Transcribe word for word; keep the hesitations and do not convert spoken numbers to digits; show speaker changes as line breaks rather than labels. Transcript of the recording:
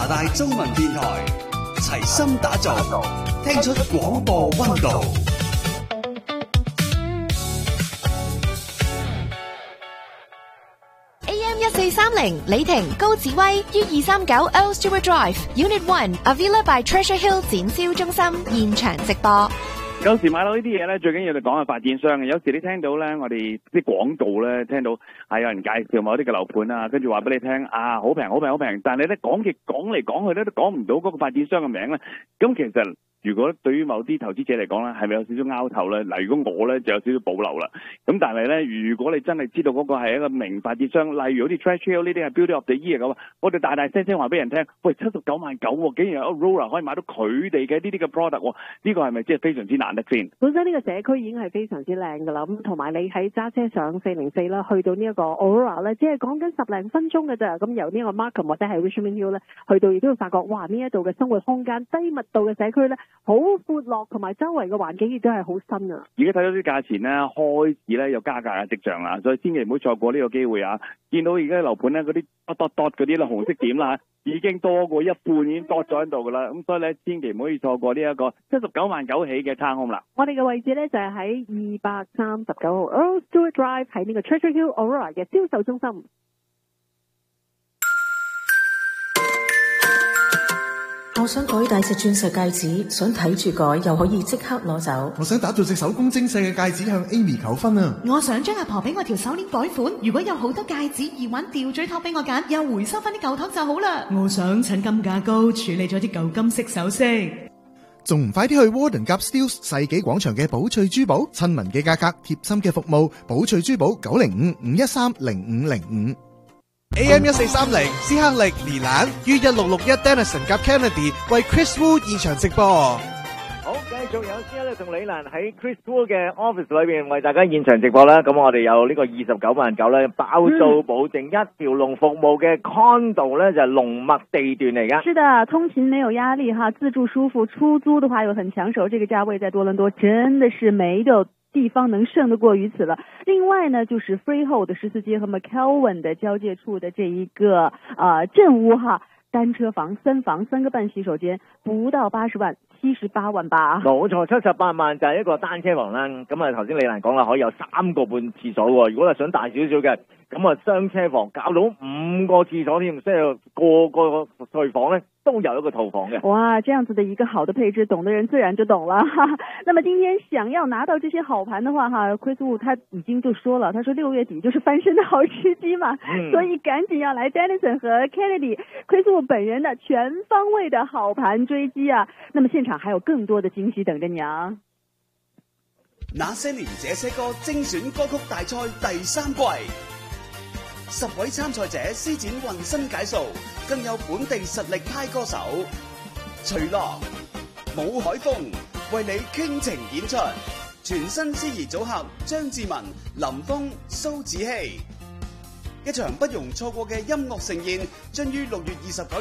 拿大中文電台，齊心打造，聽出廣播溫度。
A M 一四三零李婷高志威於二三九 Earl Stewart Drive Unit One Avila by Treasure Hill 展銷中心現場直播。
有時買樓呢啲嘢咧，最緊要就講下發展商嘅。有時你聽到咧，我哋啲廣告咧，聽到係有人介紹某啲嘅樓盤啊，跟住話俾你聽啊，好平好平好平，但係咧講極講嚟講去咧都講唔到嗰個發展商嘅名咧。咁其實如果對於某啲投資者嚟講咧，係咪有少少拗頭咧？嗱，如果我咧就有少少保留啦。咁但係咧，如果你真係知道嗰個係一個名發展商，例如好似 Treasure Hill 呢啲係 Building of the Year 嘅話，我哋大大聲聲話俾人聽，喂，七十九萬九，竟然有 Aurora 可以買到佢哋嘅呢啲嘅 product， 呢個係咪即係非常之難得先？
本身呢個社區已經係非常之靚㗎啦，咁同埋你喺揸車上四零四啦，去到呢一個 Aurora 咧，只係講緊十零分鐘嘅咋。咁由呢個 Markham 或者係 Richmond Hill 咧，去到亦都會發覺，哇！呢一度嘅生活空間低密度嘅社區咧，好闊落，同埋周圍嘅環境亦都係好新啊！
而家睇到啲價錢咧，開始咧有加價嘅跡象啦，所以千祈唔好錯過呢個機會啊！見到而家樓盤咧嗰啲 dot dot 嗰啲咧紅色點啦，已經多過一半已經多咗喺度㗎啦，咁所以咧千祈唔可以錯過呢一個七十九萬九起嘅 town home 啦。
我哋嘅位置咧就係喺二百三十九號 Earl Stewart Drive 喺呢個 Treasure Hill Aurora 嘅銷售中心。
我想改戴隻鑽石戒指，想睇住改又可以即刻攞走。
我想打造隻手工精細嘅戒指向 Amy 求婚啊！
我想將阿婆俾我條手鏈改款，如果有好多戒指、耳環、吊墜托俾我揀，又回收翻啲舊托就好啦。我想趁金價高處理咗啲舊金色首飾，
仲唔快啲去 Warden Gap Steeles 世紀廣場嘅寶翠珠寶，親民嘅價格，貼心嘅服務，寶翠珠寶九零五五一三零五零五。
A M 一四三零，斯克力連蘭於一六六一 Denison 夾 Kennedy 為 Chris Wu 現場直播。
好，繼續有斯克力同李蘭喺 Chris Wu 嘅 office 裏邊為大家現場直播啦。咁我哋有呢個二十九萬九咧，包租保證一條龍服務嘅 condo 咧，就係龍脈地段嚟噶。
是的，通勤沒有壓力哈，自住舒服，出租的話又很搶手。這個價位在多倫多真的是沒有地方能勝得過於此了。另外呢，就是 Freehold 的十四街和 McKelvin 的交界處的這一個呃鎮屋哈，單車房三房三個半洗手間，不到八十萬，七十八萬吧。
冇錯，七十八萬就係一個單車房啦。咁啊，頭先李蘭講啦，可以有三個半廁所喎。如果係想大少少嘅，咁啊雙車房搞到五個廁所添，即係個個睡房咧都有一個套房嘅。
哇，這樣子的一個好的配置，懂的人自然就懂了哈。那麼今天想要拿到這些好盤的話哈，Chris Wu 他已經就說了，他說六月底就是翻身的好時機嘛，嗯、所以趕緊要來 Denison 和 Kennedy，Chris Wu 本人的全方位的好盤追擊啊。那麼現場還有更多的驚喜等着你啊！
那些年這些歌精選歌曲大賽第三季，十位參賽者施展渾身解數，更有本地實力派歌手徐樂、武海峰為你傾情演出，全新司儀組合張志文、林峰、蘇子希，一場不容錯過嘅音樂盛宴將於六月二十九